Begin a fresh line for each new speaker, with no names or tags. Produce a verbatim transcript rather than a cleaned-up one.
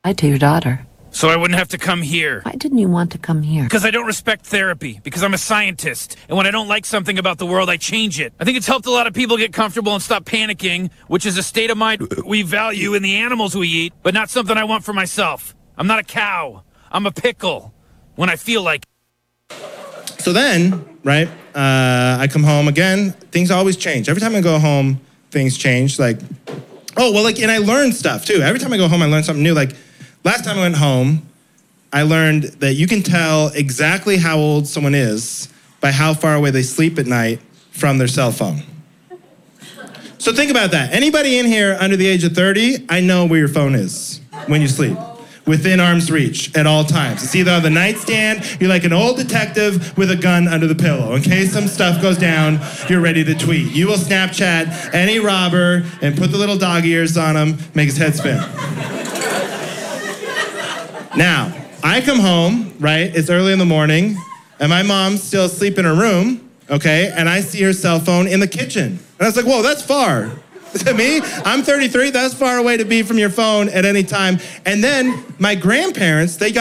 Lied to your daughter.
So I wouldn't have to come here.
Why didn't you want to come here?
Because I don't respect therapy. Because I'm a scientist. And when I don't like something about the world, I change it. I think it's helped a lot of people get comfortable and stop panicking, which is a state of mind we value in the animals we eat, but not something I want for myself. I'm not a cow. I'm a pickle. When I feel like it.
So then, right, uh, I come home again. Things always change. Every time I go home, things change. Like, oh, well, like, and I learn stuff, too. Every time I go home, I learn something new. Like, last time I went home, I learned that you can tell exactly how old someone is by how far away they sleep at night from their cell phone. So think about that. Anybody in here under the age of thirty, I know where your phone is when you sleep. Within arm's reach at all times. It's either on the nightstand, you're like an old detective with a gun under the pillow. In case some stuff goes down, you're ready to tweet. You will Snapchat any robber and put the little dog ears on him, make his head spin. Now, I come home, right? It's early in the morning, and my mom's still asleep in her room, okay? And I see her cell phone in the kitchen. And I was like, whoa, that's far. To me, I'm thirty-three, that's far away to be from your phone at any time. And then my grandparents, they got